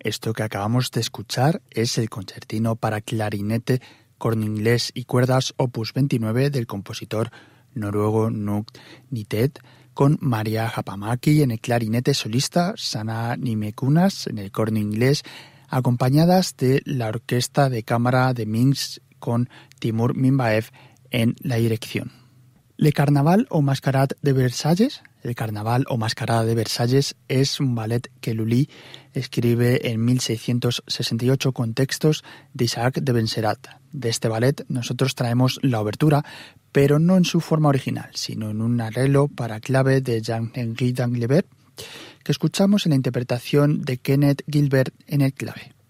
Esto que acabamos de escuchar es el concertino para clarinete, corno inglés y cuerdas opus 29 del compositor noruego Knut Nystedt, con Maria Hapamäki en el clarinete solista, Sanna Niemekunas en el corno inglés, acompañadas de la orquesta de cámara de Minsk con Timur Minbaev en la dirección. Le Carnaval o Mascarade de Versalles. El Carnaval o Mascarada de Versalles es un ballet que Lully escribe en 1668 con textos de Isaac de Benserrat. De este ballet nosotros traemos la obertura, pero no en su forma original, sino en un arreglo para clave de Jean-Henri Danglebert, que escuchamos en la interpretación de Kenneth Gilbert en el clave.